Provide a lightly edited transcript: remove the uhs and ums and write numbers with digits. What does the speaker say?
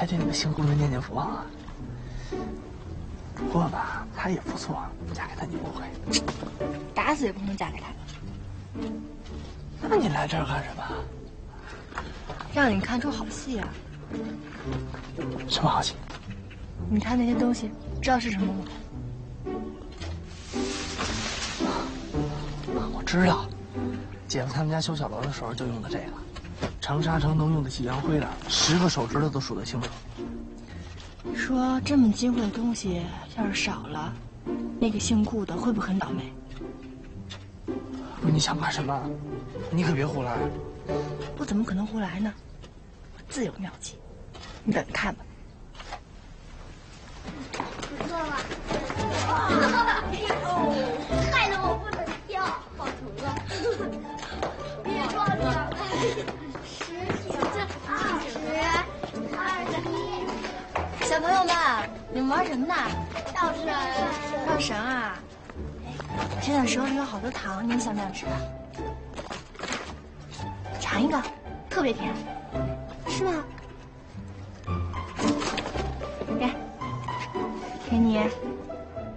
还对那个姓顾的念念不忘啊。不过吧，他也不错，不嫁给他你不会。 打死也不能嫁给他。 那你来这儿干什么？ 让你看出好戏啊！ 什么好戏？ 你看那些东西，知道是什么吗？ 我知道，姐夫他们家修小楼的时候就用的这个，长沙城能用得起洋灰的，10个手指头都数得清楚。 你说这么金贵的东西要是少了，那个姓顾的会不会很倒霉？ 不是你想干什么？你可别胡来！ 我怎么可能胡来呢？我自有妙计，你等着看吧。 不错吧？害得我不能跳，好疼啊！别撞了！10、9、8、7、20、21。 小朋友们，你们玩什么呢？ 跳绳。 跳绳啊！现在手里有好多糖，你们想不想吃啊？尝一个，特别甜，是吗？给你。